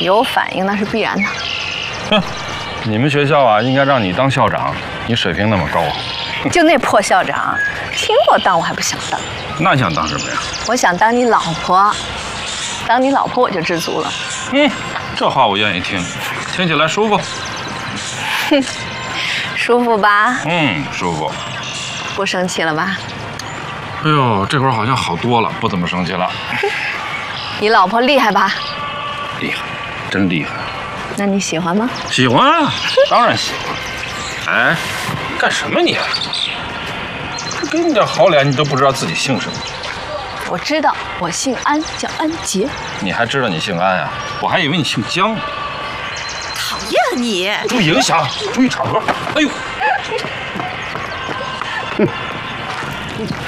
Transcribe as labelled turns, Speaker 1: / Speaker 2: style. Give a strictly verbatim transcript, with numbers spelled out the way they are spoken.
Speaker 1: 有反应那是必然的。
Speaker 2: 哼，你们学校啊，应该让你当校长，你水平那么高。
Speaker 1: 就那破校长，听我当我还不想当。
Speaker 2: 那你想当什么呀？
Speaker 1: 我想当你老婆，当你老婆我就知足了。
Speaker 2: 嗯，这话我愿意听，听起来舒服。
Speaker 1: 哼，舒服吧？
Speaker 2: 嗯，舒服。
Speaker 1: 不生气了吧？
Speaker 2: 哎呦，这会儿好像好多了，不怎么生气了。
Speaker 1: 你老婆厉害吧？
Speaker 2: 厉害，真厉害。
Speaker 1: 那你喜欢吗？
Speaker 2: 喜欢啊，当然喜欢。哎，干什么你？给你点好脸，你都不知道自己姓什么。
Speaker 1: 我知道，我姓安，叫安杰。
Speaker 2: 你还知道你姓安啊？我还以为你姓姜。
Speaker 3: 讨厌你！
Speaker 2: 注意影响，注意场合。哎呦！